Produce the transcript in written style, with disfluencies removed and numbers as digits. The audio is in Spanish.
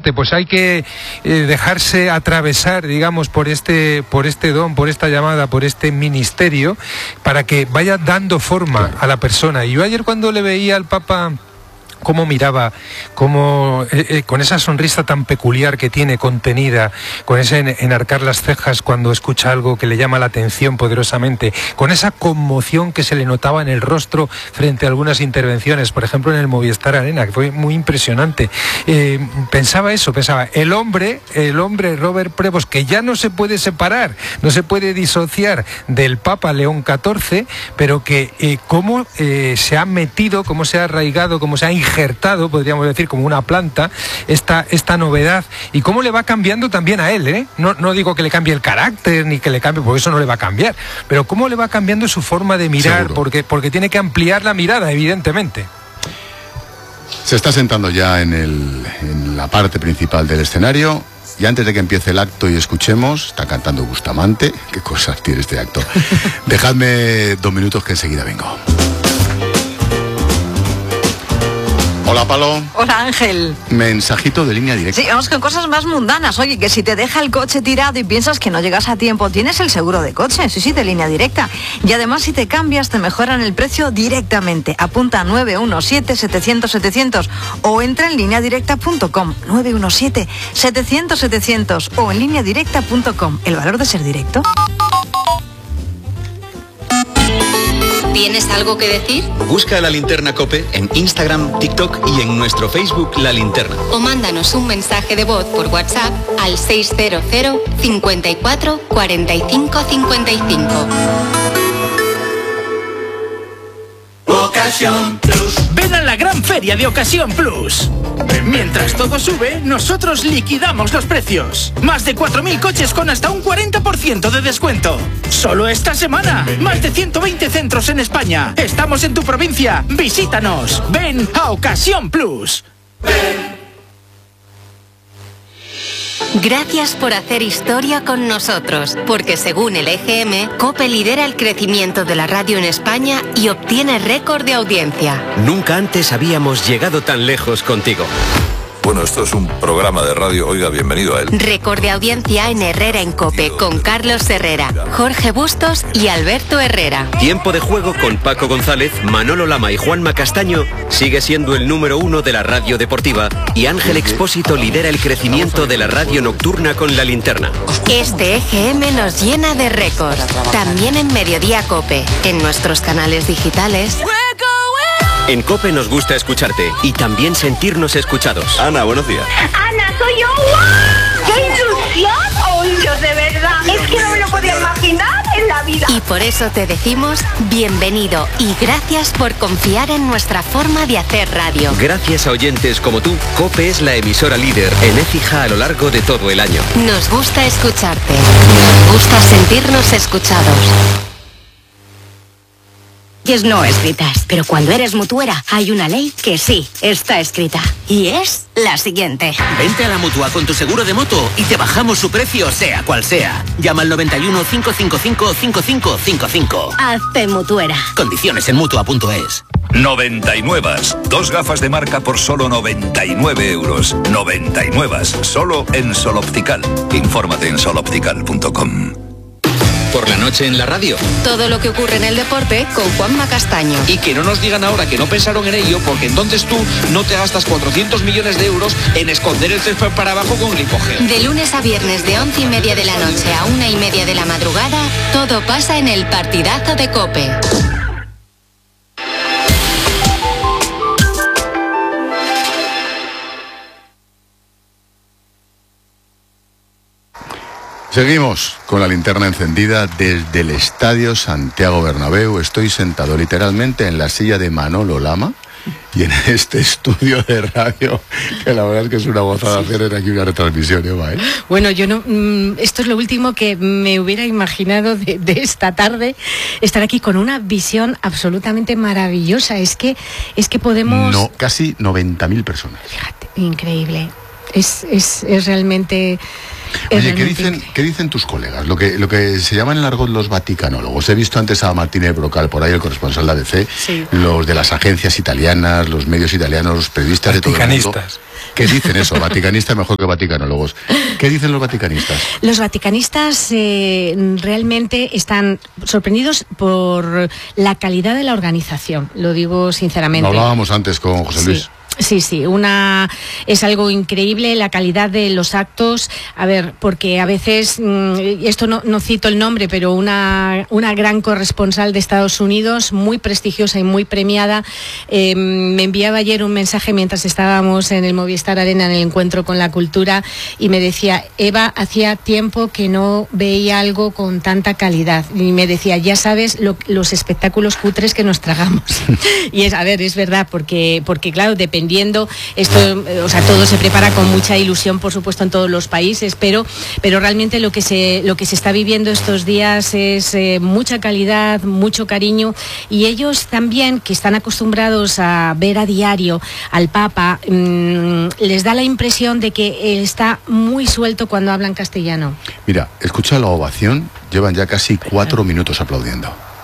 efectivamente, pues hay que dejarse atravesar, digamos, por este don, por esta llamada, por este ministerio, para que vaya dando forma a la persona. Y yo ayer, cuando le veía al Papa cómo miraba, cómo con esa sonrisa tan peculiar que tiene contenida, con ese enarcar las cejas cuando escucha algo que le llama la atención poderosamente, con esa conmoción que se le notaba en el rostro frente a algunas intervenciones, por ejemplo en el Movistar Arena, que fue muy impresionante. Pensaba el hombre Robert Prevost, que ya no se puede separar, no se puede disociar del Papa León XIV, pero que cómo se ha metido, cómo se ha arraigado, cómo se ha injertado, podríamos decir, como una planta, esta novedad, y cómo le va cambiando también a él, ¿eh? No digo que le cambie el carácter, ni que le cambie, porque eso no le va a cambiar, pero cómo le va cambiando su forma de mirar, porque tiene que ampliar la mirada, evidentemente. Se está sentando ya en la parte principal del escenario, y antes de que empiece el acto y escuchemos, está cantando Bustamante. Qué cosas tiene este acto. Dejadme 2 minutos que enseguida vengo. Hola, Palo. Hola, Ángel. Mensajito de línea directa. Sí, vamos con cosas más mundanas. Oye, que si te deja el coche tirado y piensas que no llegas a tiempo, tienes el seguro de coche, sí, de línea directa. Y además, si te cambias, te mejoran el precio directamente. Apunta a 917-700-700 o entra en lineadirecta.com. 917-700-700 o en lineadirecta.com. El valor de ser directo. ¿Tienes algo que decir? Busca La Linterna COPE en Instagram, TikTok y en nuestro Facebook La Linterna. O mándanos un mensaje de voz por WhatsApp al 600 54 45 55. Ocasión Plus. Ven a la gran feria de Ocasión Plus. Mientras todo sube, nosotros liquidamos los precios. Más de 4.000 coches con hasta un 40% de descuento. Solo esta semana. Más de 120 centros en España. Estamos en tu provincia. Visítanos. Ven a Ocasión Plus. Ven. Gracias por hacer historia con nosotros, porque según el EGM, COPE lidera el crecimiento de la radio en España y obtiene récord de audiencia. Nunca antes habíamos llegado tan lejos contigo. Bueno, esto es un programa de radio, oiga, bienvenido a él. Récord de audiencia en Herrera en COPE, con Carlos Herrera, Jorge Bustos y Alberto Herrera. Tiempo de juego con Paco González, Manolo Lama y Juanma Castaño sigue siendo el número 1 de la radio deportiva y Ángel Expósito lidera el crecimiento de la radio nocturna con La Linterna. Este EGM nos llena de récords. También en Mediodía COPE, en nuestros canales digitales. En COPE nos gusta escucharte y también sentirnos escuchados. Ana, buenos días. Ana, soy yo. ¡Qué ilusión! ¡Oh, Dios, de verdad! Es que no me lo podía imaginar en la vida. Y por eso te decimos bienvenido y gracias por confiar en nuestra forma de hacer radio. Gracias a oyentes como tú, COPE es la emisora líder en Écija a lo largo de todo el año. Nos gusta escucharte. Nos gusta sentirnos escuchados. No escritas, pero cuando eres mutuera hay una ley que sí está escrita y es la siguiente. Vente a la Mutua con tu seguro de moto y te bajamos su precio sea cual sea. Llama al 91 555 5555. Hazte mutuera. Condiciones en Mutua.es. 99. 2 gafas de marca por solo 99 euros. 99. Solo en Sol Optical. Infórmate en soloptical.com. Por la noche en la radio. Todo lo que ocurre en el deporte con Juanma Castaño. Y que no nos digan ahora que no pensaron en ello, porque entonces tú no te gastas 400 millones de euros en esconder el césped para abajo con glipogeo. De lunes a viernes de 11:30 de la noche a 1:30 de la madrugada, todo pasa en el partidazo de COPE. Seguimos con la linterna encendida desde el Estadio Santiago Bernabéu. Estoy sentado literalmente en la silla de Manolo Lama y en este estudio de radio, que la verdad es que es una gozada hacer aquí una retransmisión, Eva, ¿eh? Bueno, yo no, esto es lo último que me hubiera imaginado de esta tarde, estar aquí con una visión absolutamente maravillosa. Es que podemos... No, casi 90.000 personas. Fíjate, increíble. Es realmente Oye, ¿qué dicen tus colegas? Lo que se llama en el argot los vaticanólogos. He visto antes a Martínez Brocal, por ahí el corresponsal de ABC, sí, los de las agencias italianas, los medios italianos, los periodistas de todo el mundo. ¿Qué dicen eso? Vaticanistas mejor que vaticanólogos. ¿Qué dicen los vaticanistas? Los vaticanistas realmente están sorprendidos por la calidad de la organización, lo digo sinceramente. Lo hablábamos antes con José Luis. Sí, es algo increíble la calidad de los actos. A ver, porque a veces, esto no cito el nombre, pero una gran corresponsal de Estados Unidos, muy prestigiosa y muy premiada, me enviaba ayer un mensaje mientras estábamos en el Movistar Arena en el Encuentro con la Cultura y me decía, Eva, hacía tiempo que no veía algo con tanta calidad. Y me decía, ya sabes los espectáculos cutres que nos tragamos. Y es verdad, porque claro, dependiendo esto, o sea, todo se prepara con mucha ilusión, por supuesto, en todos los países, pero realmente lo que se está viviendo estos días es mucha calidad, mucho cariño, y ellos también, que están acostumbrados a ver a diario al Papa, les da la impresión de que él está muy suelto cuando habla en castellano. Mira, escucha la ovación, llevan ya casi 4 minutos aplaudiendo.